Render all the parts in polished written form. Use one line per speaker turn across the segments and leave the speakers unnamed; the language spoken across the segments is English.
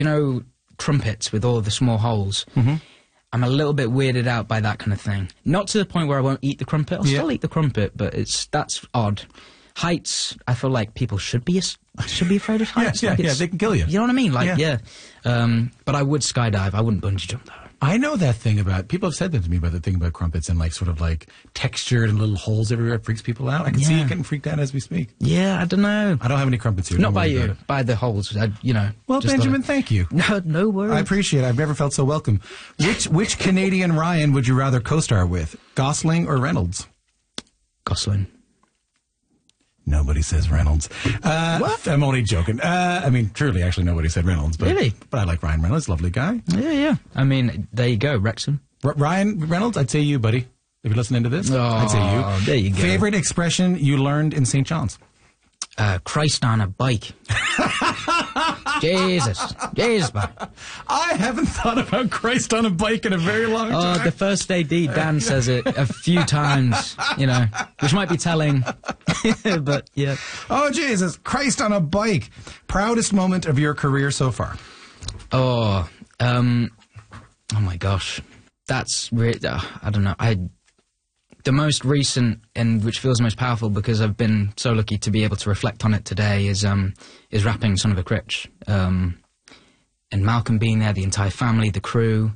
You know, trumpets with all the small holes.
Mm-hmm.
I'm a little bit weirded out by that kind of thing. Not to the point where I won't eat the crumpet. I'll still eat the crumpet, but that's odd. Heights, I feel like people should be afraid of heights.
Yeah, they can kill you.
You know what I mean? But I would skydive. I wouldn't bungee jump, though.
I know that thing about, people have said that to me about the thing about crumpets and like sort of like textured and little holes everywhere. It freaks people out. I can see you getting freaked out as we speak.
Yeah, I don't know.
I don't have any crumpets here.
Not by you, by the holes,
Well, Benjamin, thank you.
No worries.
I appreciate it. I've never felt so welcome. Which Canadian Ryan would you rather co-star with, Gosling or Reynolds?
Gosling.
Nobody says Reynolds.
What?
I'm only joking. I mean, truly, actually, nobody said Reynolds. But,
really?
But I like Ryan Reynolds. Lovely guy.
Yeah. I mean, there you go, Wrexham.
Ryan Reynolds, I'd say you, buddy. If you're listening to this, I'd say you.
There you go.
Favorite expression you learned in St. John's?
Christ on a bike. Jesus, man.
I haven't thought about Christ on a bike in a very long time.
Oh, the first AD, Dan, says it a few times, which might be telling, but yeah.
Oh, Jesus, Christ on a bike. Proudest moment of your career so far?
Oh my gosh. That's really, I don't know. The most recent and which feels most powerful because I've been so lucky to be able to reflect on it today is rapping Son of a Critch. And Malcolm being there, the entire family, the crew.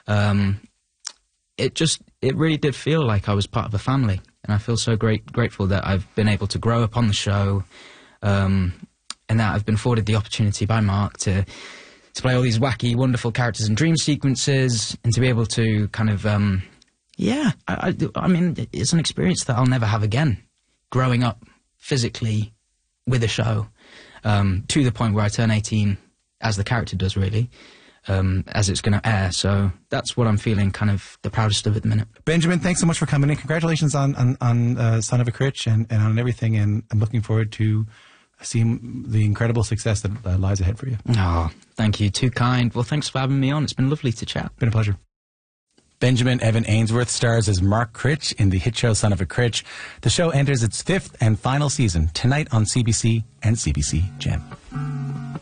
It really did feel like I was part of a family. And I feel so grateful that I've been able to grow up on the show. And that I've been afforded the opportunity by Mark to play all these wacky, wonderful characters and dream sequences and to be able to kind of... I mean, it's an experience that I'll never have again. Growing up physically with a show, to the point where I turn 18, as the character does, really, as it's going to air. So that's what I'm feeling kind of the proudest of at the minute.
Benjamin, thanks so much for coming in. Congratulations on Son of a Critch and on everything. And I'm looking forward to seeing the incredible success that lies ahead for you.
Oh, thank you. Too kind. Well, thanks for having me on. It's been lovely to chat.
Been a pleasure. Benjamin Evan Ainsworth stars as Mark Critch in the hit show Son of a Critch. The show enters its 5th and final season tonight on CBC and CBC Gem.